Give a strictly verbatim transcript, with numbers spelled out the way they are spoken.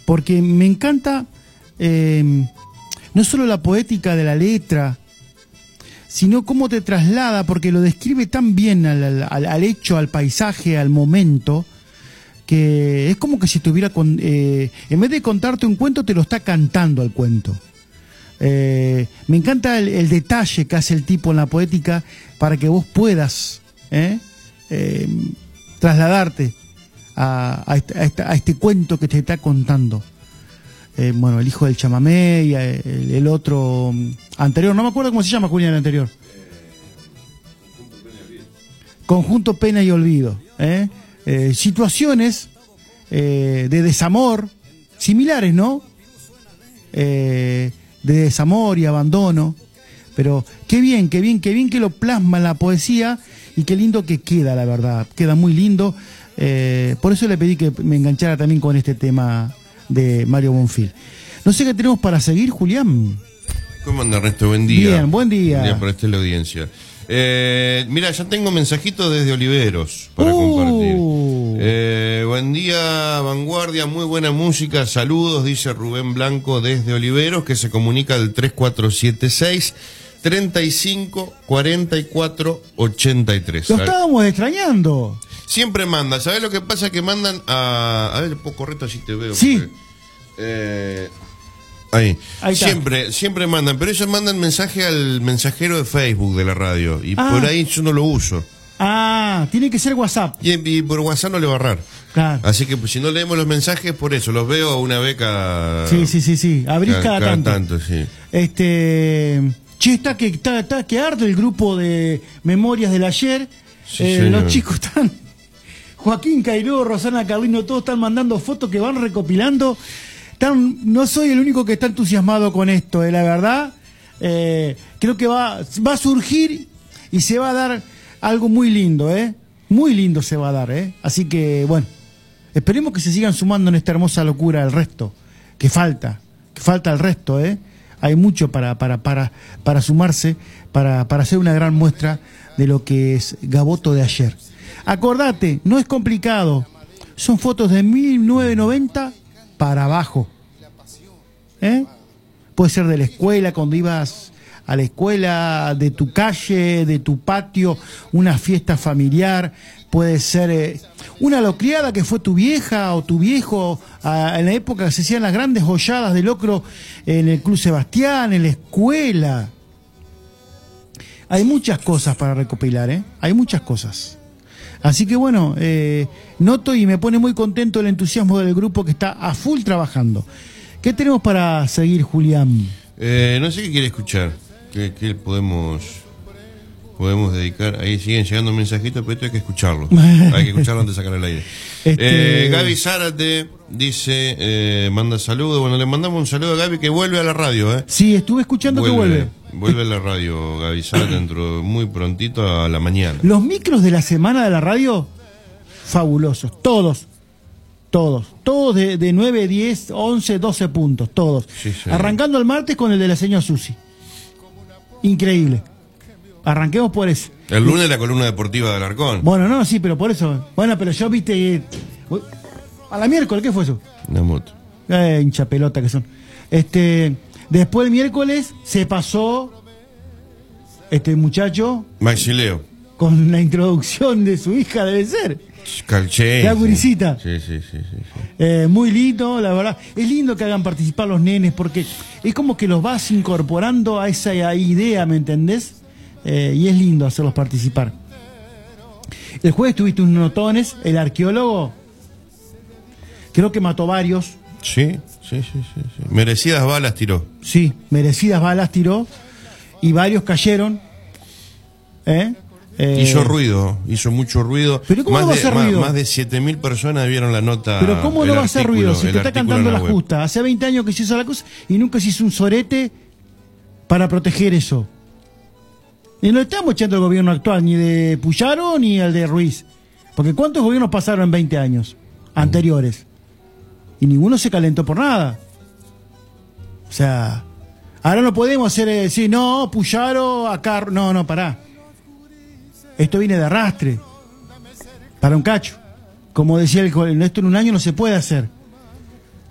porque me encanta eh, no solo la poética de la letra, sino cómo te traslada, porque lo describe tan bien al, al, al hecho, al paisaje, al momento, que es como que si estuviera con, eh, en vez de contarte un cuento, te lo está cantando al cuento. Eh, me encanta el, el detalle que hace el tipo en la poética para que vos puedas eh, eh, trasladarte a, a, este, a, este, a este cuento que te está contando. Eh, bueno, el hijo del chamamé y el, el otro anterior, no me acuerdo cómo se llama, Julián, el anterior. Eh, Conjunto Pena y Olvido. ¿eh? Eh, situaciones eh, de desamor similares, ¿no? Eh, de desamor y abandono, pero qué bien, qué bien, qué bien que lo plasma en la poesía y qué lindo que queda, la verdad, queda muy lindo. Eh, por eso le pedí que me enganchara también con este tema de Mario Bonfil. No sé qué tenemos para seguir, Julián. ¿Cómo anda, Ernesto? Buen día. Bien, buen día. Buen día para esta la audiencia. Eh, mira, ya tengo mensajitos desde Oliveros para uh. compartir. Eh, buen día, Vanguardia, muy buena música, saludos, dice Rubén Blanco desde Oliveros, que se comunica al tres cuatro siete seis, treinta y cinco, cuarenta y cuatro, ochenta y tres. Lo estábamos extrañando. Siempre manda, ¿sabes lo que pasa? Que mandan a... A ver, puedo correcto así te veo. Sí. Porque, eh, ahí. ahí siempre, siempre mandan, pero ellos mandan mensaje al mensajero de Facebook de la radio. Y ah. por ahí yo no lo uso. Ah, tiene que ser WhatsApp. Y, y por WhatsApp no le va a agarrar. Claro. Así que pues, si no leemos los mensajes, por eso, los veo una vez cada... Sí, sí, sí, sí. Abrís cada, cada, cada tanto. tanto sí. Este... Che, está que, está, está que arde el grupo de Memorias del Ayer. Sí, eh, los chicos están... Joaquín Cairó, Rosana Carlino, todos están mandando fotos que van recopilando. Están, no soy el único que está entusiasmado con esto, eh, la verdad. Eh, creo que va, va a surgir y se va a dar algo muy lindo, ¿eh? Muy lindo se va a dar, ¿eh? Así que, bueno, esperemos que se sigan sumando en esta hermosa locura el resto, que falta, que falta el resto, ¿eh? Hay mucho para, para, para, para sumarse, para, para hacer una gran muestra de lo que es Gaboto de ayer. Acordate, no es complicado. Son fotos de mil novecientos noventa para abajo. ¿Eh? Puede ser de la escuela, cuando ibas a la escuela, de tu calle, de tu patio, una fiesta familiar. Puede ser eh, una locriada que fue tu vieja o tu viejo a, en la época que se hacían las grandes holladas de locro en el Club Sebastián, en la escuela. Hay muchas cosas para recopilar, ¿eh? Hay muchas cosas. Así que bueno, eh, noto y me pone muy contento el entusiasmo del grupo que está a full trabajando. ¿Qué tenemos para seguir, Julián? Eh, no sé qué quiere escuchar. ¿Qué, qué podemos podemos dedicar? Ahí siguen llegando mensajitos, pero esto hay que escucharlo. Hay que escucharlo antes de sacar el aire. Este... Eh, Gaby Zárate dice, eh, manda saludos. Bueno, le mandamos un saludo a Gaby que vuelve a la radio, ¿eh? Sí, estuve escuchando vuelve, que vuelve. Vuelve a la radio, Gaby Zárate, dentro muy prontito a la mañana. Los micros de la semana de la radio, fabulosos. Todos. Todos. Todos de, de nueve, diez, once, doce puntos. Todos. Sí, sí. Arrancando el martes con el de la señora Susi. Increíble. Arranquemos por eso. El lunes la columna deportiva de Alarcón. Bueno, no, sí, pero por eso. Bueno, pero yo viste... A la miércoles, ¿qué fue eso? Una moto. Eh, hincha pelota que son. Este... Después el miércoles se pasó este muchacho... Maxi Leo. Con la introducción de su hija, debe ser. Calché. La gurisita. Sí, sí, sí, sí, sí. Eh, muy lindo, la verdad. Es lindo que hagan participar los nenes porque es como que los vas incorporando a esa idea, ¿me entendés? Eh, y es lindo hacerlos participar. El jueves tuviste unos notones, el arqueólogo creo que mató varios. Sí, sí, sí, sí, sí. Merecidas balas tiró. Sí, merecidas balas tiró y varios cayeron. ¿Eh? Eh, hizo ruido, hizo mucho ruido. ¿Pero cómo más no va a de, hacer ruido? Más, más de siete mil personas vieron la nota. ¿Pero cómo no va a hacer ruido si te está cantando la web. justa? Hace veinte años que se hizo la cosa y nunca se hizo un sorete para proteger eso. Y no estamos echando al gobierno actual, ni de Puyaro ni al de Ruiz. Porque ¿cuántos gobiernos pasaron en veinte años anteriores? Y ninguno se calentó por nada. O sea, ahora no podemos hacer decir, no, Puyaro, acá... No, no, pará. Esto viene de arrastre. Para un cacho. Como decía el joven, esto en un año no se puede hacer.